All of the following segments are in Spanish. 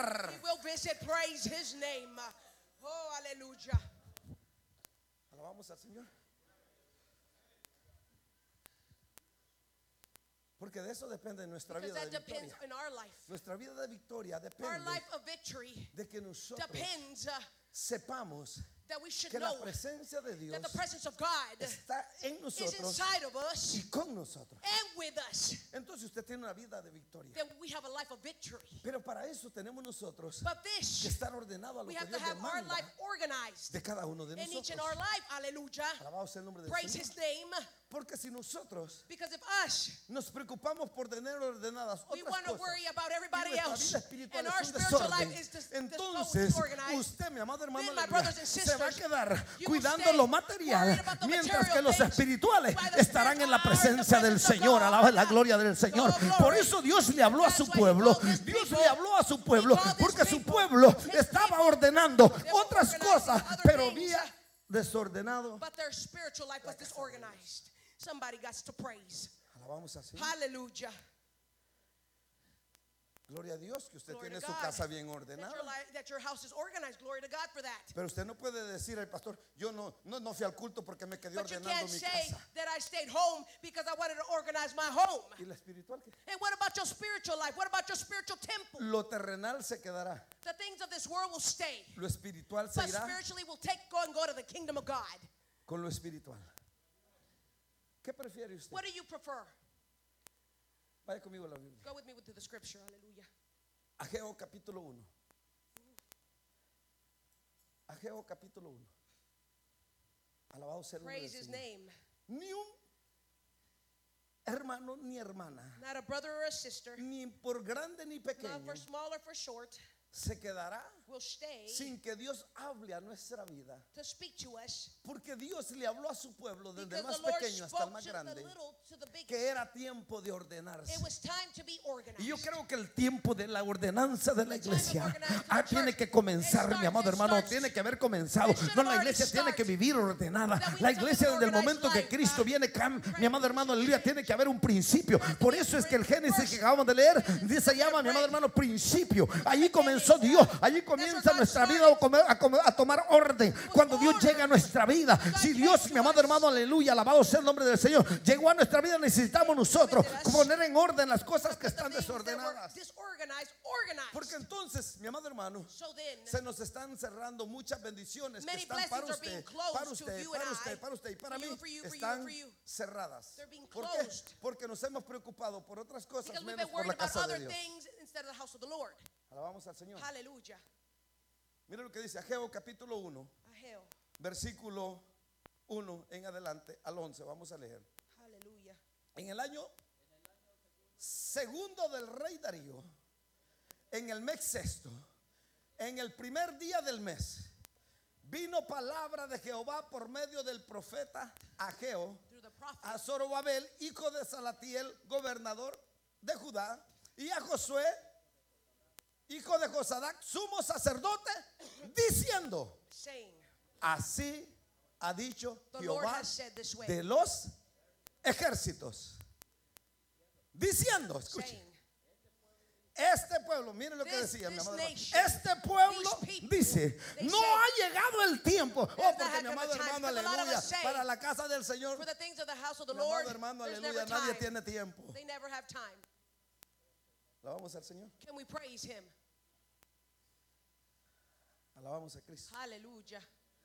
visitar. He will visit. Praise His name. Oh, hallelujah. Alabamos al Señor. Porque de eso depende nuestra Because vida that de depends victoria. in our life. Nuestra vida de victoria Our depende life of victory de que nosotros depends sepamos that we should que la know presencia de Dios that the presence of God está en is nosotros inside of us y con nosotros. and with us. Entonces usted tiene una vida de victoria. Then we have a life of victory. Pero para eso tenemos nosotros But que this, estar ordenado a lo we que have to Dios have our demanda life organized de cada uno de in each and nosotros. our life. Hallelujah. Alabado sea el nombre del Praise Señor. His name. Porque si nosotros Because if us, nos preocupamos por tener ordenadas we otras want to cosas worry about y everybody nuestra else, vida espiritual and es our un spiritual desorden, life is entonces disorganized, usted, mi amado hermano, then my aleluya, brothers and se va a sisters, quedar you will cuidando stay lo material, worried about the mientras que material los things, espirituales while the estarán en la spiritual are in the presencia del presence of Señor. God. Alaba la gloria del Señor. Oh, glory. Por eso Dios le habló a That's su why he pueblo. called his Dios people. le habló a su pueblo He called his porque su people. pueblo His estaba people. ordenando They were otras organizing cosas, other pero things. había desordenado. But their spiritual life was disorganized. Somebody got to praise. Alabamos al Señor. Hallelujah. Gloria a Dios que usted Glory tiene to su God. casa bien That ordenada. that your house is organized. Glory to God for that. Pero usted no puede decir al pastor, yo no fui al culto porque me quedé But you ordenando can't mi say casa. that I stayed home because I wanted to organize my home. ¿Y la espiritual qué? And what about your spiritual life? What about your spiritual temple? Lo terrenal se quedará, The things of this world will stay, lo espiritual se but irá spiritually will go to the kingdom of God. con lo espiritual. ¿Qué prefiere usted? What do you prefer? Vaya conmigo a la Biblia. Go with me to the scripture. Hallelujah. Ageo capítulo 1. Ageo capítulo 1. Alabado sea el nombre del Praise His Señor. name. Ni un hermano ni hermana, Not a brother or a sister, ni por grande ni not pequeño, for small or for short, se quedará will stay sin que Dios hable a nuestra vida. to speak to us. Porque Dios le habló a su pueblo desde el Because más the Lord pequeño hasta el spoke más to the grande little to the big. que era tiempo de ordenarse. It was time to be organized. Y yo creo que el tiempo de la ordenanza de la The time of iglesia organizing the tiene church, que comenzar, it mi amado starts, hermano, it tiene starts. que haber comenzado. It should No, have la already iglesia tiene que started. vivir ordenada. That we La have to iglesia live an desde el organized momento que life. Cristo viene, mi amado hermano, aleluya, tiene que haber un principio. There has to Por be eso a es que el principle. Génesis que acabamos de leer se llama, mi amado hermano, principio. Allí comenzó Dios, allí comienza nuestra vida a tomar orden. Cuando Dios llega a nuestra vida, si Dios, mi amado hermano, aleluya, alabado sea el nombre del Señor, llegó a nuestra vida, necesitamos nosotros poner en orden las cosas que están desordenadas. Porque entonces, mi amado hermano, So then, se nos están cerrando muchas bendiciones que many están para blessings are being usted, closed para to usted, you and para I, usted, para usted y para for mí. you, for you, for you, Están for you. cerradas. They're being ¿Por qué? closed. Porque nos hemos preocupado por otras cosas because we've menos been por worried la about casa de other Dios. things instead of the house of the Lord. Alabamos al Señor. Hallelujah. Mira lo que dice Ageo capítulo 1, Ahel. versículo 1 en adelante al 11. Vamos a leer. Hallelujah. En el año segundo del rey Darío, en el mes sexto, en el primer día del mes, vino palabra de Jehová por medio del profeta Ageo Through the prophet. a Zorobabel, hijo de Salatiel, gobernador de Judá, y a Josué, hijo de Josadac, sumo sacerdote, diciendo: Saying, así ha dicho the Lord Jehová has said this way. de los ejércitos. Diciendo, escuche, Saying, este pueblo, miren lo que This- decía mi this amado hermano. nation, Este pueblo these people, dice: they no say, ha llegado el tiempo. Oh, There's not porque mi come amado a time, hermano, because a lot of aleluya, us say, para la casa del Señor, for the things of the house of the mi Lord, amado hermano, there's aleluya, never nadie time. tiene tiempo. They never have time. Alabamos al Señor, Can we praise Him? alabamos a Cristo. Hallelujah.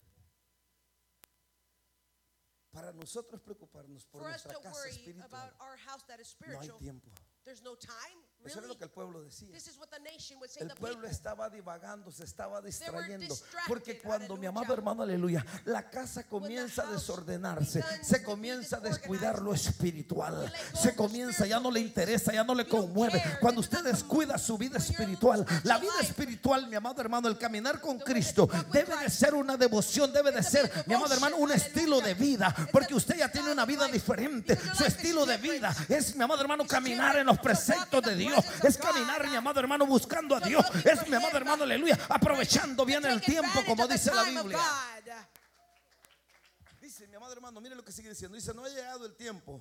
Para nosotros preocuparnos por For us nuestra to casa worry espiritual, about our house that is no hay spiritual, tiempo. there's no time. Eso es Really? lo que el pueblo decía. This is what the nation would say. El The pueblo people. estaba divagando, se estaba distrayendo. distracted, Porque cuando mi aleluya. amado hermano, aleluya, la casa comienza a house desordenarse, begins se to be comienza a disorganized, descuidar lo espiritual. you let go Se of the comienza, ya no le spiritual interesa, ya no le You don't conmueve. care. Cuando It usted doesn't descuida su vida When your espiritual, la spiritual vida life, espiritual, mi amado hermano, el caminar con the way that Cristo you walk with debe de Christ, ser una devoción, debe de it's a ser, big mi amado devotion, hermano, un aleluya. estilo de vida. It's Porque a usted ya tiene una style vida of life. diferente. Because your Su life is estilo de different. vida es, mi amado hermano, It's caminar different. en los It's a walk in preceptos the de Dios. presence of Es God. caminar, mi amado hermano, buscando a Dios. looking Es, for mi amado Him. hermano, aleluya, aprovechando bien el Take tiempo, advantage como of the dice la time of Biblia. God. Dice mi amado hermano, mire lo que sigue diciendo. Dice: no ha llegado el tiempo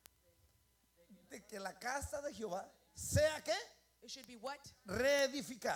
de que la casa de Jehová sea, ¿qué? It should be what? Reedificada.